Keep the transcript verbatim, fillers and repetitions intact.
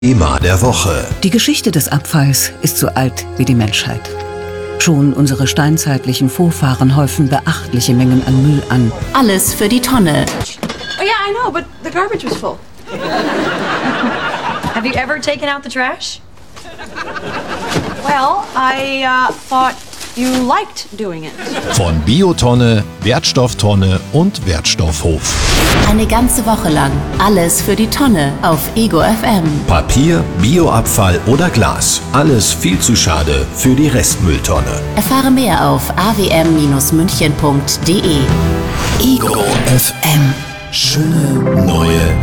Thema der Woche. Die Geschichte des Abfalls ist so alt wie die Menschheit. Schon unsere steinzeitlichen Vorfahren häufen beachtliche Mengen an Müll an. Alles für die Tonne. Oh yeah, I know, but the garbage was full. Have you ever taken out the trash? Well, I uh, thought you liked doing it. Von Biotonne, Wertstofftonne und Wertstoffhof. Eine ganze Woche lang. Alles für die Tonne auf Ego F M. Papier, Bioabfall oder Glas. Alles viel zu schade für die Restmülltonne. Erfahre mehr auf a w m Bindestrich münchen punkt d e. Ego F M. Schöne neue